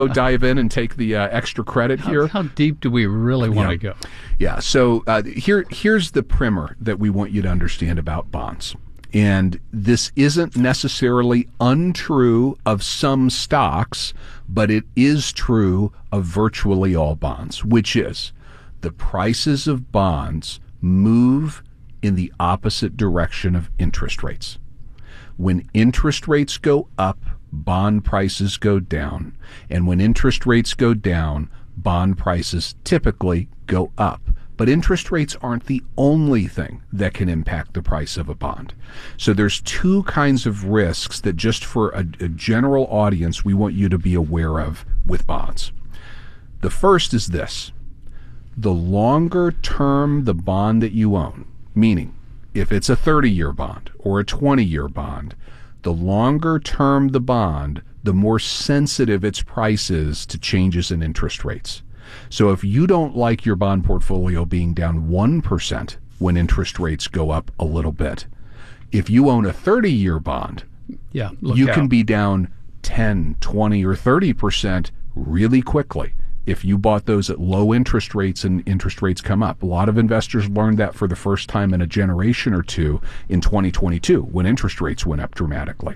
dive in and take the extra credit here. How deep do we really want to go? Yeah. So here's the primer that we want you to understand about bonds. And this isn't necessarily untrue of some stocks, but it is true of virtually all bonds, which is the prices of bonds move in the opposite direction of interest rates. When interest rates go up, bond prices go down. And when interest rates go down, bond prices typically go up. But interest rates aren't the only thing that can impact the price of a bond. So there's two kinds of risks that just for a general audience we want you to be aware of with bonds. The first is this. The longer term the bond that you own, meaning if it's a 30-year bond or a 20-year bond, the longer term the bond, the more sensitive its price is to changes in interest rates. So if you don't like your bond portfolio being down 1% when interest rates go up a little bit, if you own a 30-year bond, you can be down 10, 20, or 30% really quickly if you bought those at low interest rates and interest rates come up. A lot of investors learned that for the first time in a generation or two in 2022 when interest rates went up dramatically.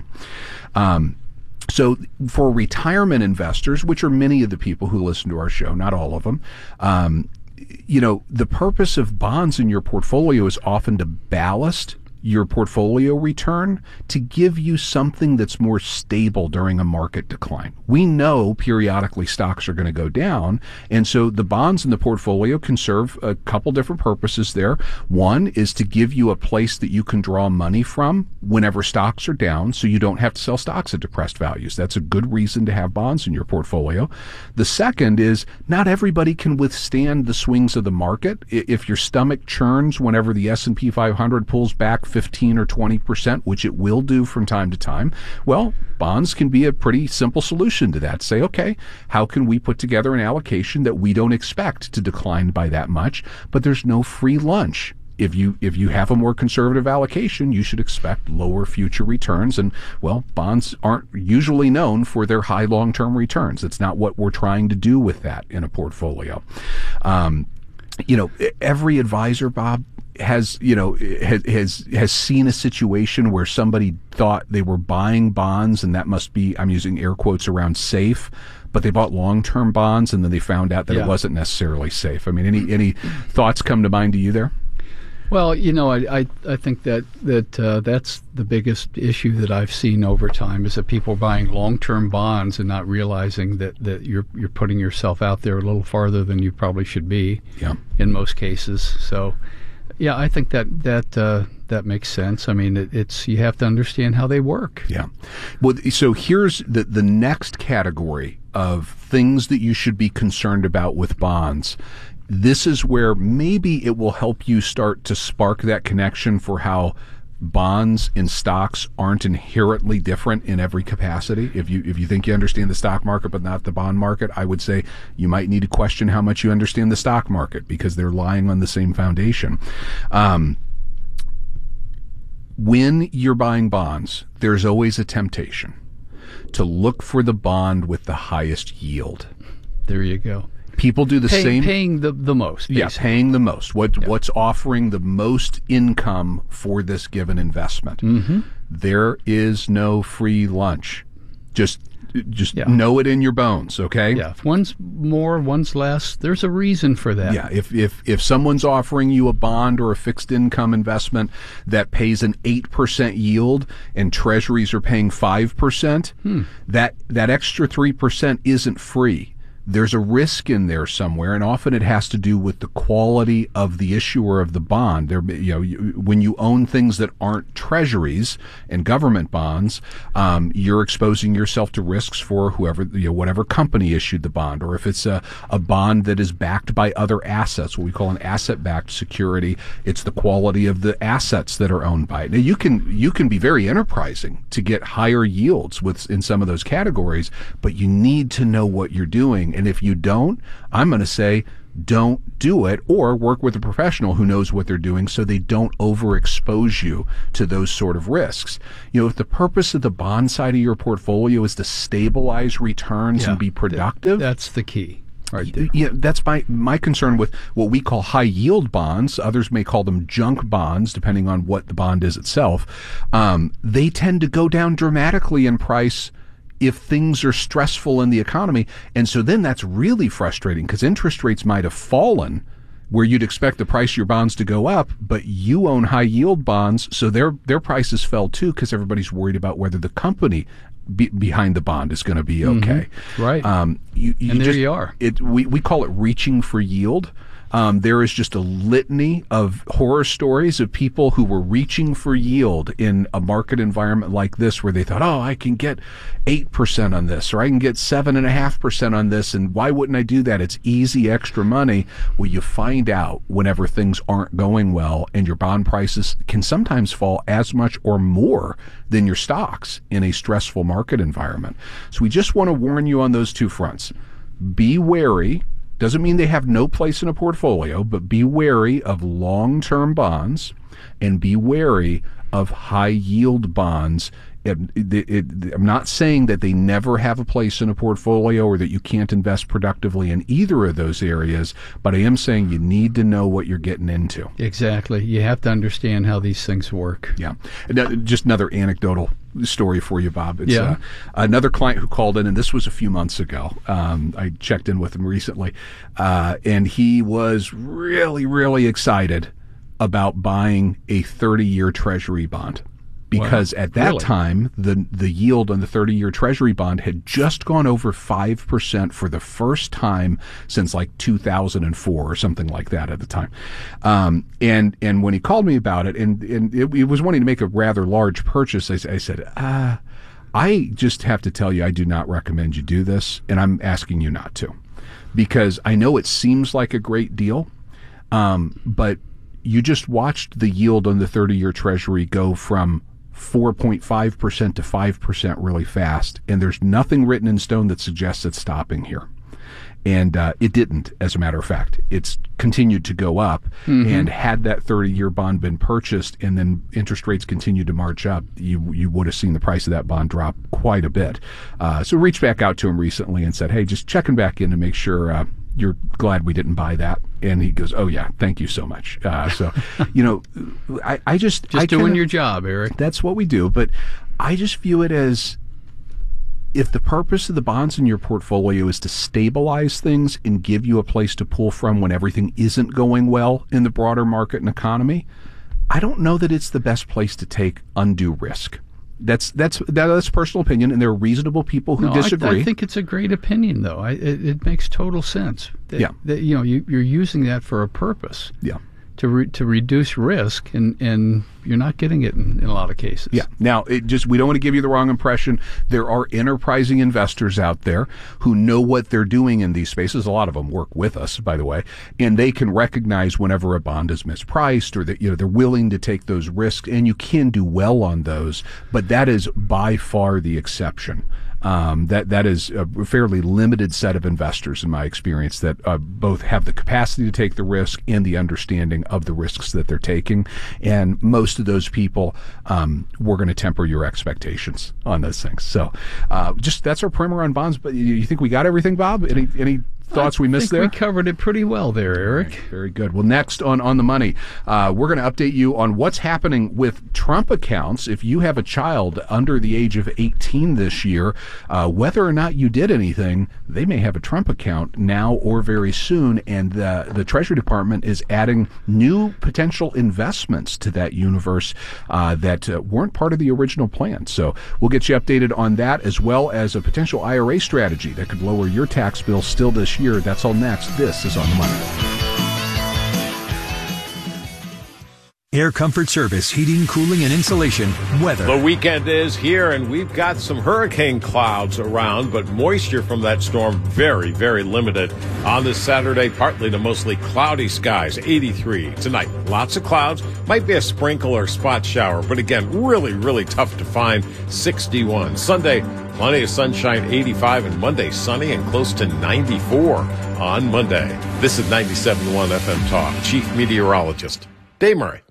So for retirement investors, which are many of the people who listen to our show, not all of them, the purpose of bonds in your portfolio is often to ballast your portfolio return to give you something that's more stable during a market decline. We know periodically stocks are going to go down, and so the bonds in the portfolio can serve a couple different purposes there. One is to give you a place that you can draw money from whenever stocks are down, so you don't have to sell stocks at depressed values. That's a good reason to have bonds in your portfolio. The second is not everybody can withstand the swings of the market. If your stomach churns whenever the S&P 500 pulls back 15 or 20%, which it will do from time to time, well, bonds can be a pretty simple solution to that. Say, okay, how can we put together an allocation that we don't expect to decline by that much, but there's no free lunch. If you have a more conservative allocation, you should expect lower future returns. And, well, bonds aren't usually known for their high long-term returns. It's not what we're trying to do with that in a portfolio. Every advisor, Bob, has seen a situation where somebody thought they were buying bonds, and that must be, I'm using air quotes around safe, but they bought long-term bonds and then they found out that it wasn't necessarily safe. I mean, any thoughts come to mind to you there? Well, I think that's the biggest issue that I've seen over time is that people are buying long-term bonds and not realizing that you're putting yourself out there a little farther than you probably should be in most cases. So, yeah, I think that makes sense. I mean, it's you have to understand how they work. Yeah. Well, so here's the next category of things that you should be concerned about with bonds. This is where maybe it will help you start to spark that connection for how bonds and stocks aren't inherently different in every capacity. If you think you understand the stock market but not the bond market, I would say you might need to question how much you understand the stock market because they're lying on the same foundation. When you're buying bonds, there's always a temptation to look for the bond with the highest yield. There you go. People do the same. Paying the most. Basically. Yeah, paying the most. What's offering the most income for this given investment. Mm-hmm. There is no free lunch. Just know it in your bones, okay? Yeah, if one's more, one's less, there's a reason for that. Yeah, if someone's offering you a bond or a fixed income investment that pays an 8% yield and treasuries are paying 5%, that extra 3% isn't free. There's a risk in there somewhere, and often it has to do with the quality of the issuer of the bond. When you own things that aren't treasuries and government bonds, you're exposing yourself to risks for whatever company issued the bond, or if it's a bond that is backed by other assets, what we call an asset-backed security. It's the quality of the assets that are owned by it. Now, you can be very enterprising to get higher yields in some of those categories, but you need to know what you're doing. And if you don't, I'm going to say don't do it, or work with a professional who knows what they're doing so they don't overexpose you to those sort of risks. If the purpose of the bond side of your portfolio is to stabilize returns and be productive, that's the key. Right there. Yeah, that's my concern with what we call high yield bonds. Others may call them junk bonds, depending on what the bond is itself. They tend to go down dramatically in price if things are stressful in the economy. And so then that's really frustrating because interest rates might have fallen where you'd expect the price of your bonds to go up, but you own high yield bonds, so their prices fell too because everybody's worried about whether the company behind the bond is going to be okay. Mm-hmm. Right. And there you are. We call it reaching for yield. There is just a litany of horror stories of people who were reaching for yield in a market environment like this where they thought, I can get 8% on this, or I can get 7.5% on this, and why wouldn't I do that? It's easy extra money. Well, you find out whenever things aren't going well, and your bond prices can sometimes fall as much or more than your stocks in a stressful market environment. So we just want to warn you on those two fronts. Be wary. Doesn't mean they have no place in a portfolio, but be wary of long-term bonds and be wary of high-yield bonds. I'm not saying that they never have a place in a portfolio or that you can't invest productively in either of those areas, but I am saying you need to know what you're getting into. Exactly. You have to understand how these things work. Yeah. Just another anecdotal story for you, Bob. It's another client who called in, and this was a few months ago. I checked in with him recently, and he was really, really excited about buying a 30-year Treasury bond. Because at that time, the yield on the 30-year Treasury bond had just gone over 5% for the first time since like 2004 or something like that at the time. And when he called me about it, and it was wanting to make a rather large purchase, I said, I just have to tell you, I do not recommend you do this, and I'm asking you not to. Because I know it seems like a great deal, but you just watched the yield on the 30-year Treasury go from 4.5% to 5% really fast, and there's nothing written in stone that suggests it's stopping here. And it didn't, as a matter of fact. It's continued to go up, and had that 30-year bond been purchased and then interest rates continued to march up, you would have seen the price of that bond drop quite a bit. So reached back out to him recently and said, hey, just checking back in to make sure you're glad we didn't buy that. And he goes, oh, yeah, thank you so much. So, I just doing your job, Eric. That's what we do. But I just view it as if the purpose of the bonds in your portfolio is to stabilize things and give you a place to pull from when everything isn't going well in the broader market and economy, I don't know that it's the best place to take undue risk. That's personal opinion, and there are reasonable people who disagree. I think it's a great opinion, though. It makes total sense. That, you're using that for a purpose. Yeah. To reduce risk, and you're not getting it in a lot of cases. Yeah. Now, we don't want to give you the wrong impression. There are enterprising investors out there who know what they're doing in these spaces. A lot of them work with us, by the way, and they can recognize whenever a bond is mispriced or that they're willing to take those risks, and you can do well on those. But that is by far the exception. That is a fairly limited set of investors, in my experience, that both have the capacity to take the risk and the understanding of the risks that they're taking. And most of those people, we're going to temper your expectations on those things. So, that's our primer on bonds. But you think we got everything, Bob? Any thoughts we missed there? We covered it pretty well there, Eric. Right, very good. Well, next on the money, we're going to update you on what's happening with Trump accounts. If you have a child under the age of 18 this year, whether or not you did anything, they may have a Trump account now or very soon. And the Treasury Department is adding new potential investments to that universe that weren't part of the original plan. So we'll get you updated on that, as well as a potential IRA strategy that could lower your tax bill still this year. That's all next. This is On the Money. Air Comfort Service, heating, cooling, and insulation. Weather. The weekend is here, and we've got some hurricane clouds around, but moisture from that storm very, very limited. On this Saturday, partly to mostly cloudy skies, 83. Tonight, lots of clouds. Might be a sprinkle or spot shower, but again, really, really tough to find, 61. Sunday, plenty of sunshine, 85, and Monday, sunny and close to 94 on Monday. This is 97.1 FM Talk. Chief Meteorologist Dave Murray.